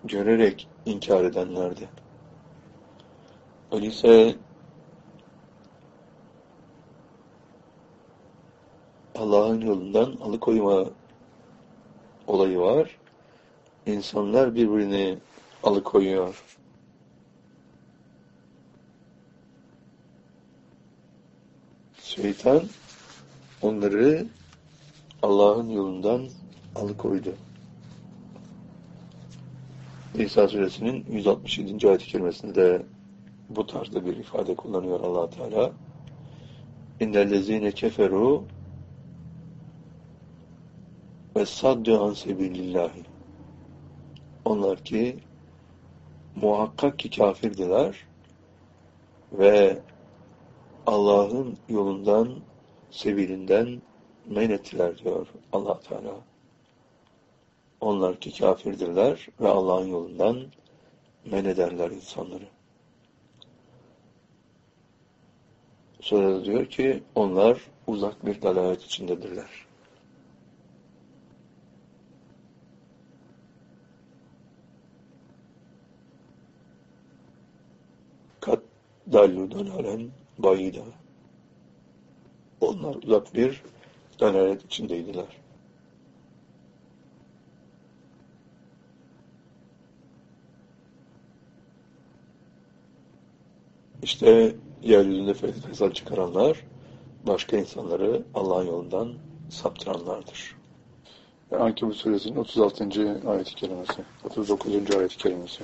görerek inkar edenlerdi. Öyleyse Allah'ın yolundan alıkoyma olayı var. İnsanlar birbirini alıkoyuyor. Şeytan onları Allah'ın yolundan alıkoydu. İsa suresinin 167. ayet-i kerimesinde bu tarzda bir ifade kullanıyor Allah Teala. İnnellezîne keferû ve saddu an sebilillahi. Onlar ki muhakkak ki kafirdiler ve Allah'ın yolundan, sebilinden men ettiler diyor Allah Teala. Onlar ki kafirdirler ve Allah'ın yolundan men ederler insanları. Sonra da diyor ki onlar uzak bir dalalet içindedirler. Kat dallu dalalen bayida. Onlar uzak bir dalalet içindeydiler. İşte yeryüzünde fesat çıkaranlar, başka insanları Allah'ın yolundan saptıranlardır. Ankebut suresinin 36. ayet-i kerimesi, 39. ayet-i kerimesi.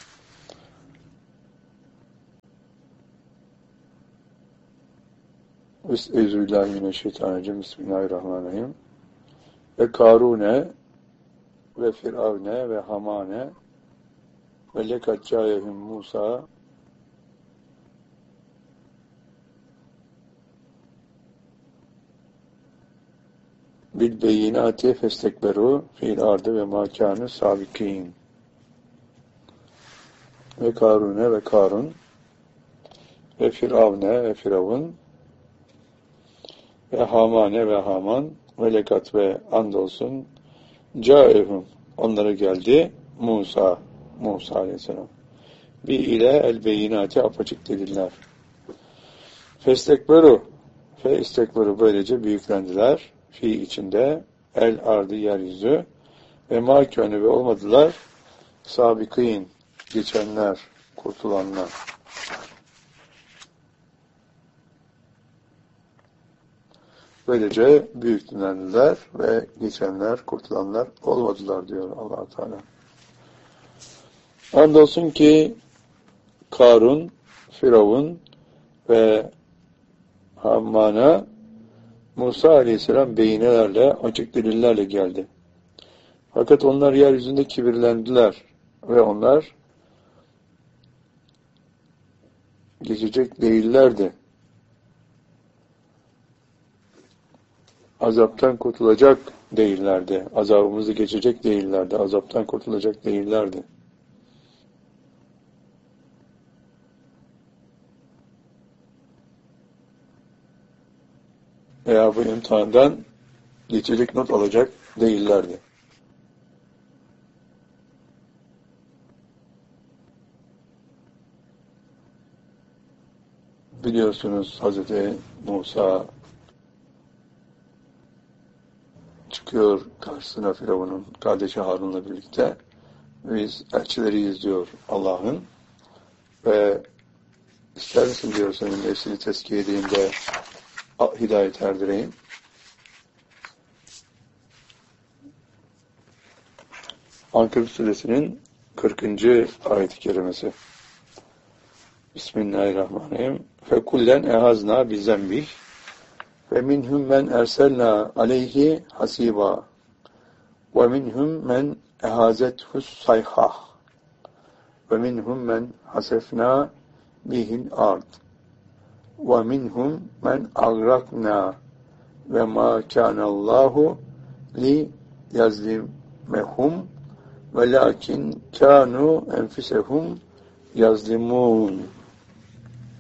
Euzubillahimineşşeytanirracim. Bismillahirrahmanirrahim. Ve Karune ve Firavne ve Hamane ve lekad câehum Musa bil beyinati festekberu fil ardı ve makânü sabikin. Ve Karune ve Karun ve Firavne ve Firavun ve Hamane ve Haman ve lekat ve andolsun câehum onlara geldi Musa aleyhisselam. Bi ile el beyinati apaçık deliller. Festekberu fe istekberu böylece büyüklendiler. Fi içinde el ardı yeryüzü ve makânü ve olmadılar sabikin geçenler, kurtulanlar. Böylece büyüklendiler ve geçenler, kurtulanlar olmadılar diyor Allah Teala. Andolsun ki Karun, Firavun ve Haman'a Musa Aleyhisselam beyinelerle, açık delillerle geldi. Fakat onlar yeryüzünde kibirlendiler ve onlar geçecek değillerdi. Azaptan kurtulacak değillerdi. Azabımızı geçecek değillerdi. Azaptan kurtulacak değillerdi. Veya bu imtihandan geçecek not alacak değillerdi. Biliyorsunuz Hazreti Musa çıkıyor karşısına Firavun'un kardeşi Harun'la birlikte. Biz elçileriyiz diyor Allah'ın. Ve ister misin diyor senin nefsini tezkiye edeyim de hidayet erdireyim. Ankebut suresinin 40. ayet-i kerimesi. Bismillahirrahmanirrahim. Fekullen ehazna bizembih ve minhum men erselna aleyhi hasiba ve minhum men ehazethus sayhah ve minhum men hasefna bihil ard ve minhum men agrakna ve ma kânallahu li yazlimehum ve lakin kânû enfusehum yazlimûn.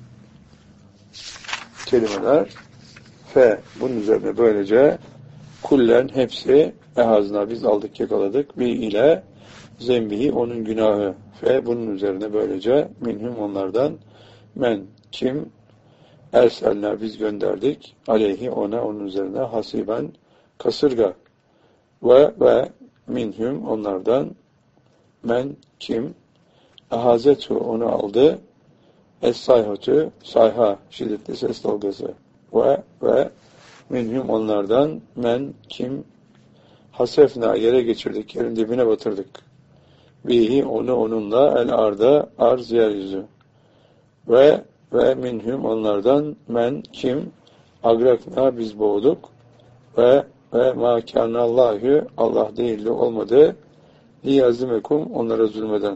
Kelimeler bunun üzerine böylece kullen hepsi ehazna biz aldık yakaladık bir ile zembihi onun günahı ve bunun üzerine böylece minhum onlardan men kim erselna biz gönderdik aleyhi ona onun üzerine hasiben kasırga ve minhum onlardan men kim ahazetu onu aldı es-sayhatu sayha şiddetli ses dalgası ve minhum onlardan men kim hasefna yere geçirdik yerin dibine batırdık bihi onu onunla el arda arz yeryüzü ve minhum onlardan men kim agrakna biz boğduk ve ma kânallâhü Allah değildi olmadı liyazimekum onlara zulmeden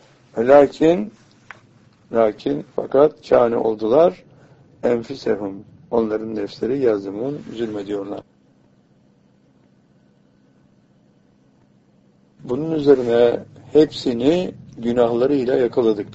lakin fakat kâne oldular enfisehum onların nefsleri yazımın zulmediyorlar. Bunun üzerine hepsini günahlarıyla yakaladık.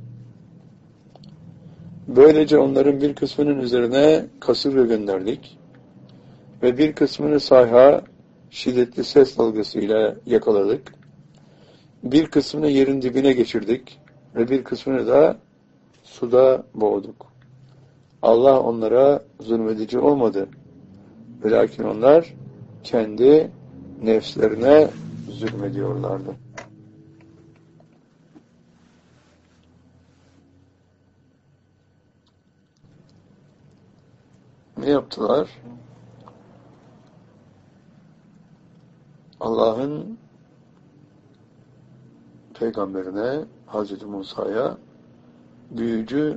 Böylece onların bir kısmının üzerine kasırga gönderdik ve bir kısmını sayha şiddetli ses dalgasıyla yakaladık. Bir kısmını yerin dibine geçirdik ve bir kısmını da suda boğduk. Allah onlara zulmedici olmadı. Lakin onlar kendi nefslerine zulmediyorlardı. Ne yaptılar? Allah'ın peygamberine Hazreti Musa'ya büyücü